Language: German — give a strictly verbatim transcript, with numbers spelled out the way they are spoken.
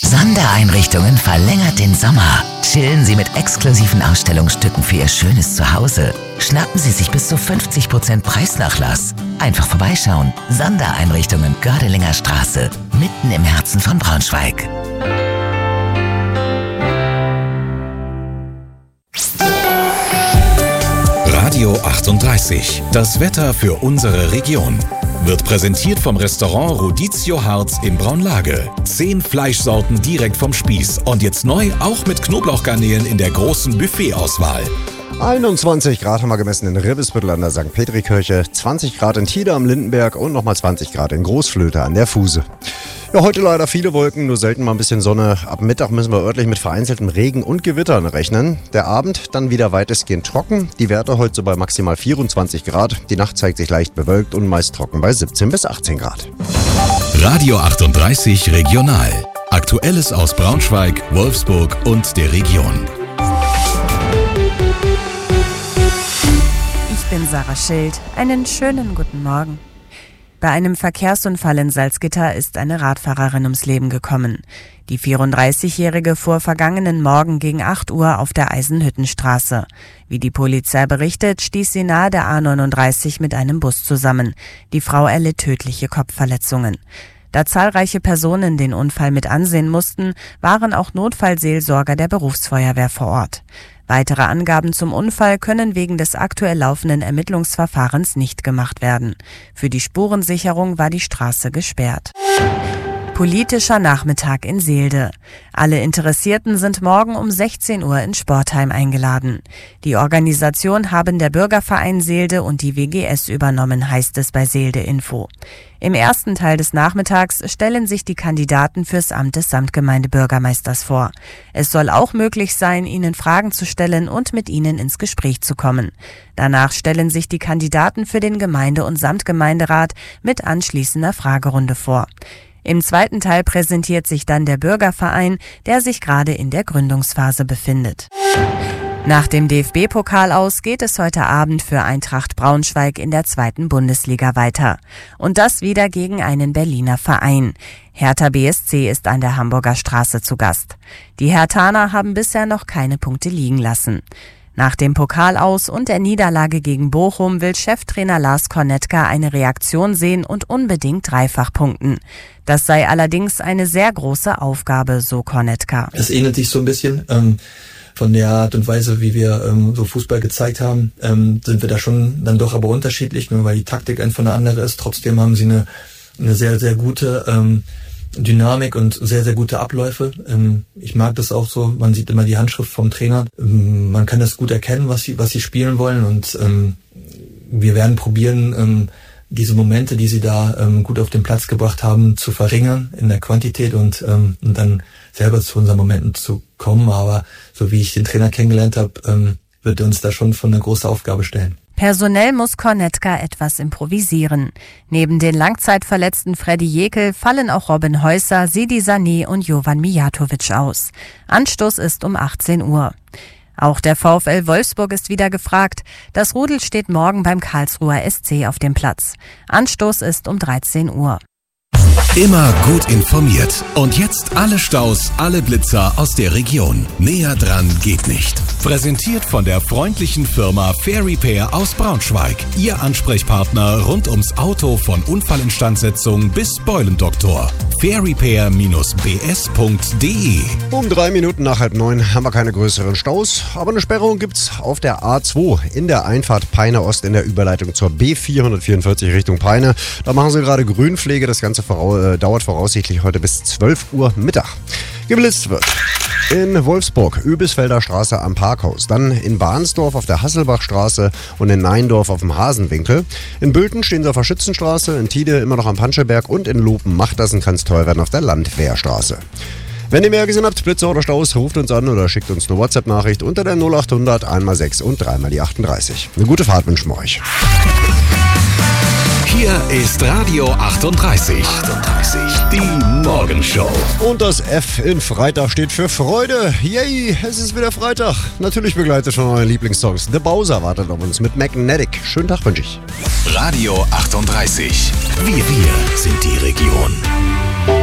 Sondereinrichtungen verlängert den Sommer. Chillen Sie mit exklusiven Ausstellungsstücken für Ihr schönes Zuhause. Schnappen Sie sich bis zu fünfzig Prozent Preisnachlass. Einfach vorbeischauen. Sondereinrichtungen Gördelinger Straße, mitten im Herzen von Braunschweig. Radio achtunddreißig. Das Wetter für unsere Region. Wird präsentiert vom Restaurant Rodizio Harz in Braunlage. Zehn Fleischsorten direkt vom Spieß. Und jetzt neu auch mit Knoblauchgarnelen in der großen Buffetauswahl. einundzwanzig Grad haben wir gemessen in Ribbesbüttel an der Sankt Petri-Kirche, zwanzig Grad in Tida am Lindenberg und nochmal zwanzig Grad in Großflöte an der Fuhse. Ja, heute leider viele Wolken, nur selten mal ein bisschen Sonne. Ab Mittag müssen wir örtlich mit vereinzeltem Regen und Gewittern rechnen. Der Abend dann wieder weitestgehend trocken. Die Werte heute so bei maximal vierundzwanzig Grad. Die Nacht zeigt sich leicht bewölkt und meist trocken bei siebzehn bis achtzehn Grad. Radio achtunddreißig Regional. Aktuelles aus Braunschweig, Wolfsburg und der Region. Ich bin Sarah Schild. Einen schönen guten Morgen. Bei einem Verkehrsunfall in Salzgitter ist eine Radfahrerin ums Leben gekommen. Die vierunddreißigjährige fuhr vergangenen Morgen gegen acht Uhr auf der Eisenhüttenstraße. Wie die Polizei berichtet, stieß sie nahe der A neununddreißig mit einem Bus zusammen. Die Frau erlitt tödliche Kopfverletzungen. Da zahlreiche Personen den Unfall mit ansehen mussten, waren auch Notfallseelsorger der Berufsfeuerwehr vor Ort. Weitere Angaben zum Unfall können wegen des aktuell laufenden Ermittlungsverfahrens nicht gemacht werden. Für die Spurensicherung war die Straße gesperrt. Politischer Nachmittag in Seelde. Alle Interessierten sind morgen um sechzehn Uhr in Sportheim eingeladen. Die Organisation haben der Bürgerverein Seelde und die W G S übernommen, heißt es bei Seelde Info. Im ersten Teil des Nachmittags stellen sich die Kandidaten fürs Amt des Samtgemeindebürgermeisters vor. Es soll auch möglich sein, ihnen Fragen zu stellen und mit ihnen ins Gespräch zu kommen. Danach stellen sich die Kandidaten für den Gemeinde- und Samtgemeinderat mit anschließender Fragerunde vor. Im zweiten Teil präsentiert sich dann der Bürgerverein, der sich gerade in der Gründungsphase befindet. Nach dem D F B-Pokal aus geht es heute Abend für Eintracht Braunschweig in der zweiten Bundesliga weiter. Und das wieder gegen einen Berliner Verein. Hertha B S C ist an der Hamburger Straße zu Gast. Die Herthaner haben bisher noch keine Punkte liegen lassen. Nach dem Pokal aus und der Niederlage gegen Bochum will Cheftrainer Lars Kornetka eine Reaktion sehen und unbedingt dreifach punkten. Das sei allerdings eine sehr große Aufgabe, so Kornetka. Es ähnelt sich so ein bisschen ähm, von der Art und Weise, wie wir ähm, so Fußball gezeigt haben, ähm, sind wir da schon dann doch aber unterschiedlich, nur weil die Taktik einfach eine andere ist. Trotzdem haben sie eine, eine sehr, sehr gute ähm, Dynamik und sehr, sehr gute Abläufe. Ich mag das auch so, man sieht immer die Handschrift vom Trainer. Man kann das gut erkennen, was sie, was sie spielen wollen, und wir werden probieren, diese Momente, die sie da gut auf den Platz gebracht haben, zu verringern in der Quantität und, und dann selber zu unseren Momenten zu kommen. Aber so wie ich den Trainer kennengelernt habe, wird er uns da schon vor eine große Aufgabe stellen. Personell muss Kornetka etwas improvisieren. Neben den langzeitverletzten Freddy Jekyll fallen auch Robin Häuser, Sidi Sané und Jovan Mijatovic aus. Anstoß ist um achtzehn Uhr. Auch der VfL Wolfsburg ist wieder gefragt. Das Rudel steht morgen beim Karlsruher S C auf dem Platz. Anstoß ist um dreizehn Uhr. Immer gut informiert. Und jetzt alle Staus, alle Blitzer aus der Region. Näher dran geht nicht. Präsentiert von der freundlichen Firma Fair Repair aus Braunschweig. Ihr Ansprechpartner rund ums Auto von Unfallinstandsetzung bis Beulendoktor. fair repair Bindestrich b s punkt d e. Um drei Minuten nach halb neun haben wir keine größeren Staus, aber eine Sperrung gibt's auf der A zwei in der Einfahrt Peine Ost in der Überleitung zur B vierhundertvierundvierzig Richtung Peine. Da machen sie gerade Grünpflege. Das Ganze voraus, äh, dauert voraussichtlich heute bis zwölf Uhr Mittag. Geblitzt wird in Wolfsburg, Öbisfelder Straße am Parkhaus, dann in Bahnsdorf auf der Hasselbachstraße und in Neindorf auf dem Hasenwinkel. In Bülten stehen sie auf der Schützenstraße, in Tide immer noch am Panscheberg und in Lopen-Machtersen kann es teuer werden auf der Landwehrstraße. Wenn ihr mehr gesehen habt, Blitze oder Staus, ruft uns an oder schickt uns eine WhatsApp-Nachricht unter der null achthundert eins mal sechs und drei mal die achtunddreißig. Eine gute Fahrt wünschen wir euch. Hier ist Radio achtunddreißig. achtunddreißig, die Morgenshow. Und das F in Freitag steht für Freude. Yay, es ist wieder Freitag. Natürlich begleitet von euren Lieblingssongs. The Bowser wartet auf uns mit Magnetic. Schönen Tag wünsche ich. Radio achtunddreißig. Wir, wir sind die Region.